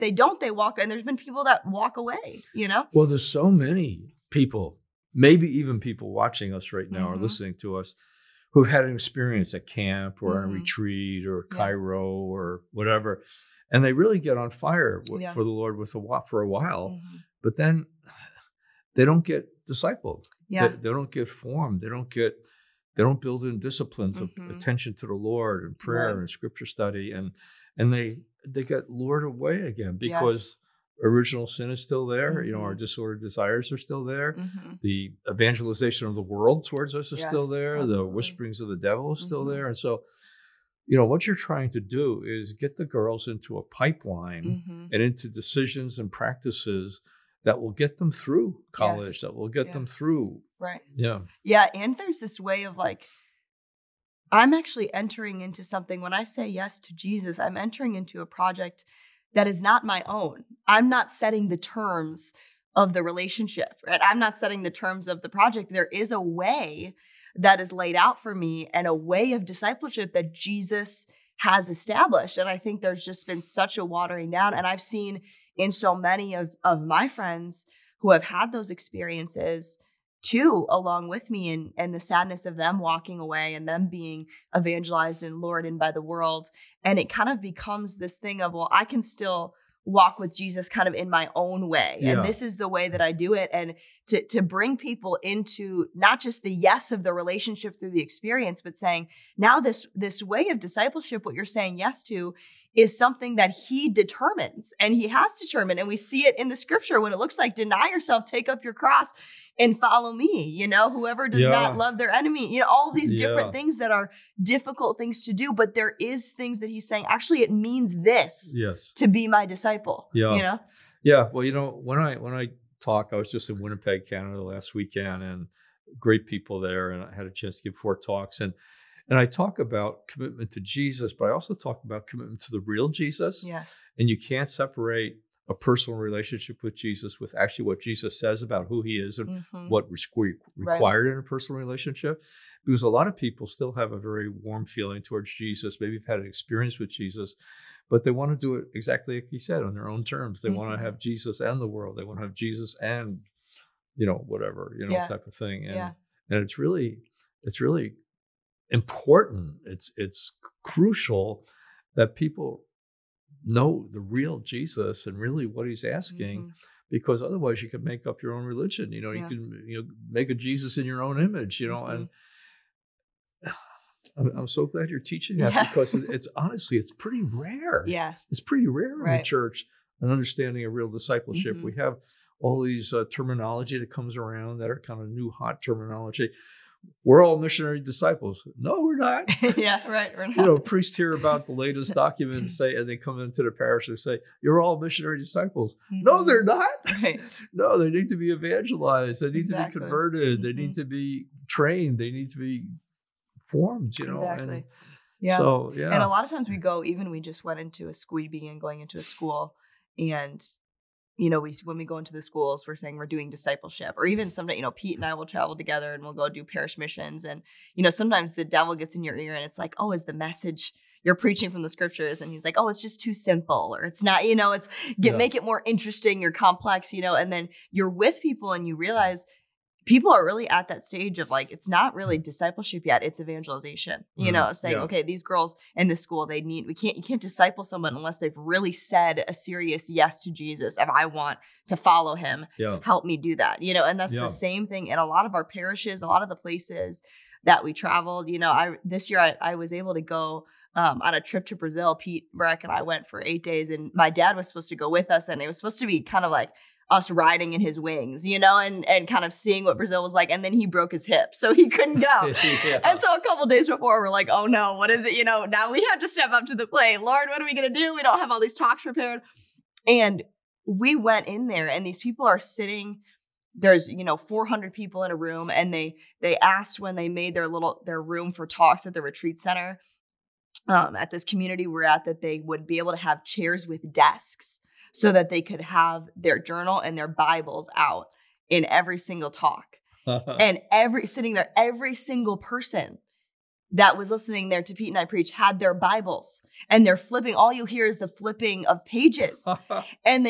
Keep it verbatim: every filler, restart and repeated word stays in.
they don't, they walk, and there's been people that walk away, you know? Well, there's so many people, maybe even people watching us right now mm-hmm. or listening to us, who've had an experience at camp or mm-hmm. a retreat or Cairo yeah. or whatever, and they really get on fire w- yeah. for the Lord with a for a while, mm-hmm. but then they don't get discipled. Yeah. They, they don't get formed. They don't get. They don't build in disciplines mm-hmm. of attention to the Lord and prayer right. and scripture study, and and they they get lured away again because yes. original sin is still there. Mm-hmm. You know, our disordered desires are still there. Mm-hmm. The evangelization of the world towards us is yes, still there. Absolutely. The whisperings of the devil is still mm-hmm. there, and so. You know, what you're trying to do is get the girls into a pipeline mm-hmm. and into decisions and practices that will get them through college, yes. that will get yeah. them through. Right. Yeah. Yeah. And there's this way of like, I'm actually entering into something. When I say yes to Jesus, I'm entering into a project that is not my own. I'm not setting the terms of the relationship, right? I'm not setting the terms of the project. There is a way that is laid out for me and a way of discipleship that Jesus has established. And I think there's just been such a watering down. And I've seen in so many of, of my friends who have had those experiences too, along with me, and, and the sadness of them walking away and them being evangelized and lured in by the world. And it kind of becomes this thing of, well, I can still walk with Jesus kind of in my own way. Yeah. And this is the way that I do it. And to, to bring people into not just the yes of the relationship through the experience, but saying now this, this way of discipleship, what you're saying yes to is something that he determines and he has determined. And we see it in the scripture when it looks like deny yourself, take up your cross and follow me. You know, whoever does yeah. not love their enemy, you know, all these different yeah. things that are difficult things to do. But there is things that he's saying, actually, it means this yes. to be my disciple. Yeah. You know? Yeah. Well, you know, when I, when I talk, I was just in Winnipeg, Canada last weekend, and great people there. And I had a chance to give four talks, and And I talk about commitment to Jesus, but I also talk about commitment to the real Jesus. Yes. And you can't separate a personal relationship with Jesus with actually what Jesus says about who he is and mm-hmm. what is required right. in a personal relationship. Because a lot of people still have a very warm feeling towards Jesus. Maybe you've had an experience with Jesus, but they want to do it exactly like he said, on their own terms. They mm-hmm. want to have Jesus and the world. They want to have Jesus and, you know, whatever, you know, yeah. type of thing. And, yeah. and it's really, it's really important. It's it's crucial that people know the real Jesus and really what he's asking, mm-hmm. because otherwise you can make up your own religion. You know, yeah. you can you know make a Jesus in your own image. You know, mm-hmm. and I'm, I'm so glad you're teaching that yeah. because it's, it's honestly it's pretty rare. Yeah, it's pretty rare right. in the church, an understanding of real discipleship. Mm-hmm. We have all these uh, terminology that comes around that are kind of new hot terminology. We're all missionary disciples. No, we're not. yeah, right. We're not. You know, priests hear about the latest document and say, and they come into the parish and say, "You're all missionary disciples." Mm-hmm. No, they're not. Right. No, they need to be evangelized. They need exactly. to be converted. Mm-hmm. They need to be trained. They need to be formed. You know, exactly. And yeah. So yeah. And a lot of times we go. Even we just went into a school. We began going into a school, and. You know, we when we go into the schools, we're saying we're doing discipleship, or even someday, you know, Pete and I will travel together and we'll go do parish missions. And, you know, sometimes the devil gets in your ear and it's like, oh, is the message you're preaching from the scriptures? And he's like, oh, it's just too simple, or it's not, you know, it's get, yeah. make it more interesting or complex, you know, and then you're with people and you realize people are really at that stage of like, it's not really discipleship yet. It's evangelization, you mm-hmm. know, saying, yeah. okay, these girls in this school, they need, we can't, you can't disciple someone unless they've really said a serious yes to Jesus. If I want to follow him, yeah. help me do that, you know, and that's yeah. the same thing in a lot of our parishes, a lot of the places that we traveled, you know, I, this year I, I was able to go um, on a trip to Brazil. Pete Breck and I went for eight days and my dad was supposed to go with us, and it was supposed to be kind of like us riding in his wings, you know, and, and kind of seeing what Brazil was like. And then he broke his hip, so he couldn't go. yeah. And so a couple days before, we're like, oh no, what is it? You know, now we have to step up to the plate. Lord, what are we going to do? We don't have all these talks prepared. And we went in there and these people are sitting, there's, you know, four hundred people in a room. And they, they asked when they made their little, their room for talks at the retreat center um, at this community we're at, that they would be able to have chairs with desks, so that they could have their journal and their Bibles out in every single talk. and every sitting there, every single person that was listening there to Pete and I preach had their Bibles and they're flipping. All you hear is the flipping of pages. And they